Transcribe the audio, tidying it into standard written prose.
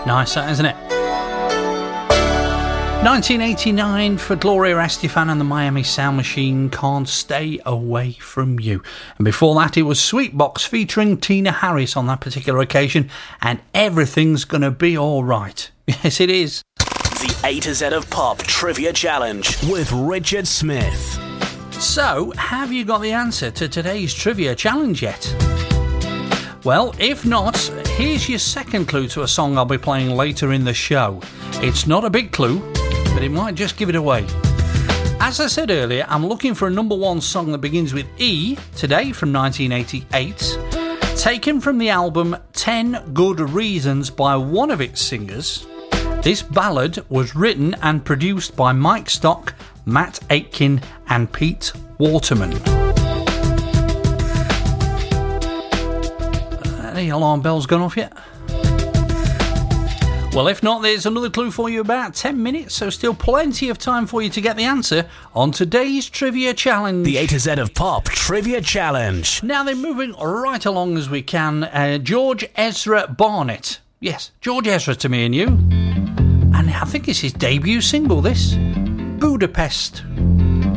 Nice, that, isn't it? 1989 for Gloria Estefan and the Miami Sound Machine, Can't Stay Away From You. And before that, it was Sweetbox featuring Tina Harris on that particular occasion, and Everything's Gonna Be Alright. Yes, it is. The A to Z of Pop Trivia Challenge with Richard Smith. So, have you got the answer to today's Trivia Challenge yet? Well, if not, here's your second clue to a song I'll be playing later in the show. It's not a big clue, but it might just give it away. As I said earlier, I'm looking for a number one song that begins with E, today from 1988, taken from the album 10 Good Reasons by one of its singers. This ballad was written and produced by Mike Stock, Matt Aitken and Pete Waterman. Any alarm bells gone off yet? Well, if not, there's another clue for you about 10 minutes, so still plenty of time for you to get the answer on today's Trivia Challenge. The A to Z of Pop Trivia Challenge. Now then, moving right along as we can, George Ezra Barnett. Yes, George Ezra to me and you. And I think it's his debut single, this. Budapest.